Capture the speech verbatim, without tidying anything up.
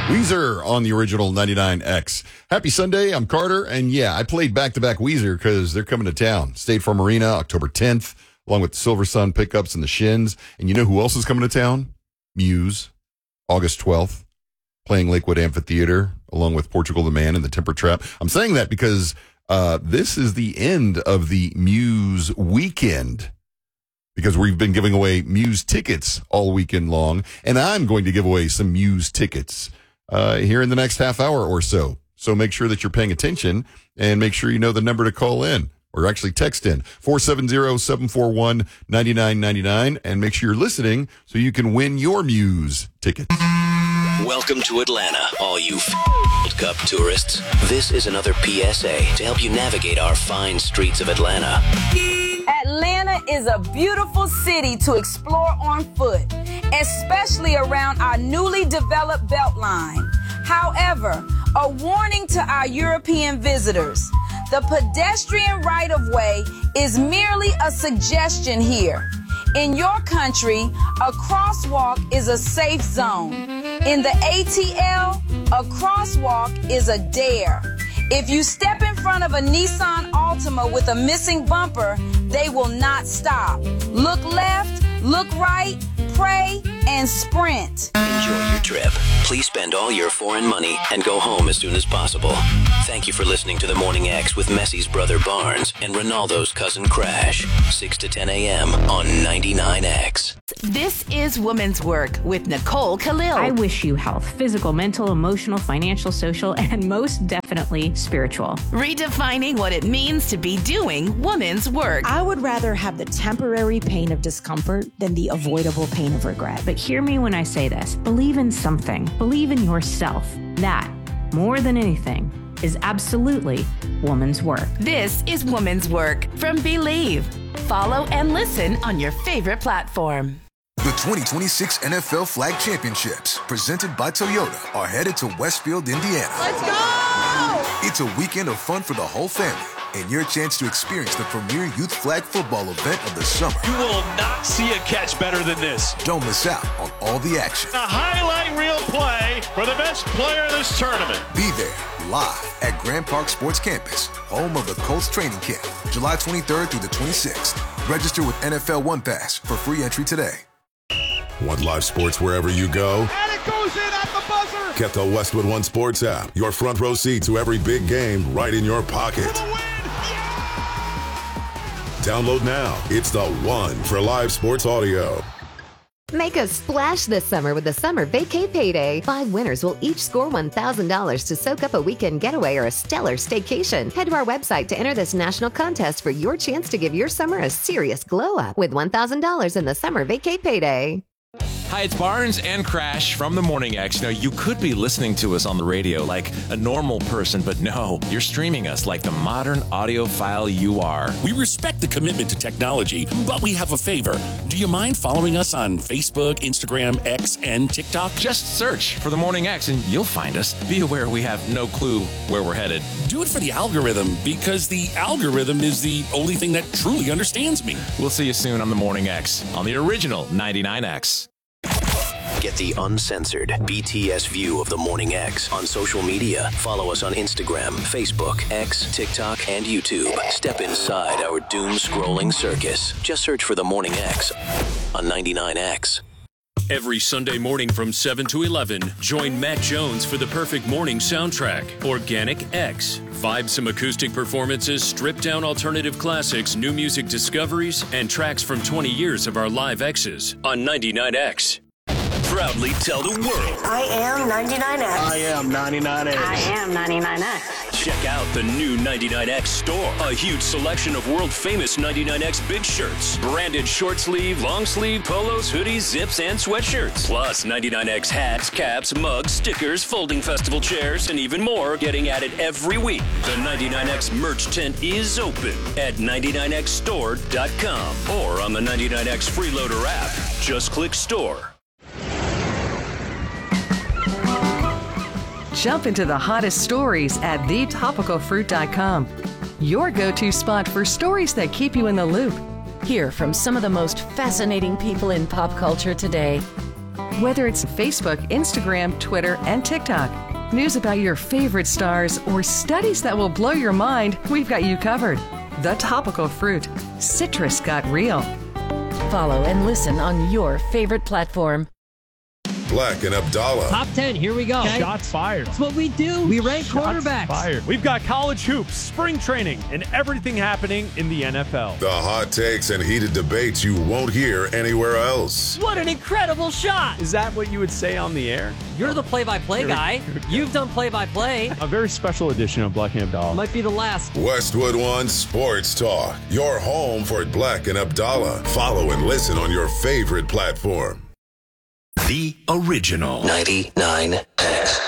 Weezer on the original ninety-nine X. Happy Sunday. I'm Carter. And yeah, I played back-to-back Weezer because they're coming to town. State Farm Arena, October tenth, along with the Silver Sun Pickups and the Shins. And you know who else is coming to town? Muse, August twelfth, playing Lakewood Amphitheater, along with Portugal the Man and the Temper Trap. I'm saying that because uh, this is the end of the Muse weekend, because we've been giving away Muse tickets all weekend long, and I'm going to give away some Muse tickets uh, here in the next half hour or so. So make sure that you're paying attention and make sure you know the number to call in or actually text in four seven zero, seven four one, nine nine nine nine and make sure you're listening so you can win your Muse tickets. Welcome to Atlanta, all you World Cup tourists. This is another P S A to help you navigate our fine streets of Atlanta. Atlanta is a beautiful city to explore on foot, especially around our newly developed Beltline. However, a warning to our European visitors. The pedestrian right-of-way is merely a suggestion here. In your country, a crosswalk is a safe zone. In the A T L, a crosswalk is a dare. If you step in front of a Nissan Altima with a missing bumper, they will not stop. Look left, look right, pray, and sprint. Enjoy your trip. Please spend all your foreign money and go home as soon as possible. Thank you for listening to The Morning X with Messi's brother Barnes and Ronaldo's cousin Crash. six to ten a.m. on ninety-nine X. This is Women's Work with Nicole Khalil. I wish you health, physical, mental, emotional, financial, social, and most definitely spiritual. Redefining what it means to be doing women's work. I would rather have the temporary pain of discomfort than the avoidable pain of regret. But hear me when I say this. Believe in something. Believe in yourself. That, more than anything, is absolutely woman's work. This is Woman's Work from Believe. Follow and listen on your favorite platform. The twenty twenty-six N F L Flag Championships, presented by Toyota, are headed to Westfield, Indiana. Let's go! It's a weekend of fun for the whole family and your chance to experience the premier youth flag football event of the summer. You will not see a catch better than this. Don't miss out on all the action. A highlight reel play for the best player of this tournament. Be there live at Grand Park Sports Campus, home of the Colts training camp, July twenty-third through the twenty-sixth. Register with N F L One Pass for free entry today. Want live sports wherever you go? And it goes in at the buzzer! Get the Westwood One Sports app. Your front row seat to every big game right in your pocket. Download now. It's the one for live sports audio. Make a splash this summer with the Summer Vacay Payday. Five winners will each score one thousand dollars to soak up a weekend getaway or a stellar staycation. Head to our website to enter this national contest for your chance to give your summer a serious glow up with one thousand dollars in the Summer Vacay Payday. Hi, it's Barnes and Crash from The Morning X. Now, you could be listening to us on the radio like a normal person, but no, you're streaming us like the modern audiophile you are. We respect the commitment to technology, but we have a favor. Do you mind following us on Facebook, Instagram, X, and TikTok? Just search for The Morning X and you'll find us. Be aware we have no clue where we're headed. Do it for the algorithm, because the algorithm is the only thing that truly understands me. We'll see you soon on The Morning X, on the original ninety-nine X. Get the uncensored B T S view of The Morning X on social media. Follow us on Instagram, Facebook, X, TikTok, and YouTube. Step inside our doom-scrolling circus. Just search for The Morning X on ninety-nine X. Every Sunday morning from seven to eleven, join Matt Jones for the perfect morning soundtrack, Organic X. Vibesome acoustic performances, stripped-down alternative classics, new music discoveries, and tracks from twenty years of our live X's on ninety-nine X. Proudly tell the world. I am ninety-nine X. I am ninety-nine X. I am ninety-nine X. Check out the new ninety-nine X store. A huge selection of world-famous ninety-nine X big shirts. Branded short sleeve, long sleeve, polos, hoodies, zips, and sweatshirts. Plus ninety-nine X hats, caps, mugs, stickers, folding festival chairs, and even more getting added every week. The ninety-nine X merch tent is open at ninety-nine X store dot com or on the ninety-nine X Freeloader app. Just click store. Jump into the hottest stories at the topical fruit dot com. Your go-to spot for stories that keep you in the loop. Hear from some of the most fascinating people in pop culture today. Whether it's Facebook, Instagram, Twitter, and TikTok, news about your favorite stars, or studies that will blow your mind, we've got you covered. The Topical Fruit. Citrus got real. Follow and listen on your favorite platform. Black and Abdallah. Top ten, here we go. Okay. Shots fired. That's what we do. We rank Shots quarterbacks. Fired. We've got college hoops, spring training, and everything happening in the N F L. The hot takes and heated debates you won't hear anywhere else. What an incredible shot. Is that what you would say on the air? You're the play-by-play guy. You've done play-by-play. A very special edition of Black and Abdallah. Might be the last. Westwood One Sports Talk. Your home for Black and Abdallah. Follow and listen on your favorite platform. The original ninety-nine X.